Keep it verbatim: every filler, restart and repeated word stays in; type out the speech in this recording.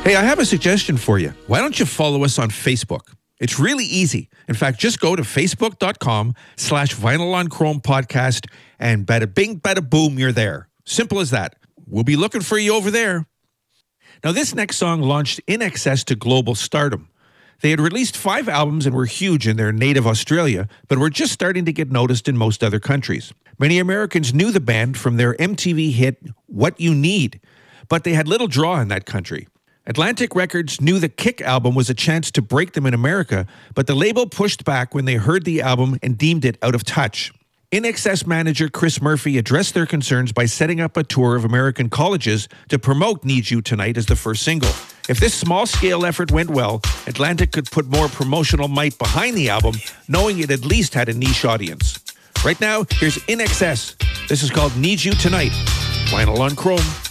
Hey, I have a suggestion for you. Why don't you follow us on Facebook? It's really easy. In fact, just go to facebook.com slash vinyl on chrome podcast and bada bing, bada boom, you're there. Simple as that. We'll be looking for you over there. Now, this next song launched I N X S to global stardom. They had released five albums and were huge in their native Australia, but were just starting to get noticed in most other countries. Many Americans knew the band from their M T V hit, What You Need, but they had little draw in that country. Atlantic Records knew the Kick album was a chance to break them in America, but the label pushed back when they heard the album and deemed it out of touch. I N X S manager Chris Murphy addressed their concerns by setting up a tour of American colleges to promote Need You Tonight as the first single. If this small-scale effort went well, Atlantic could put more promotional might behind the album, knowing it at least had a niche audience. Right now, here's I N X S. This is called Need You Tonight. Vinyl on Chrome.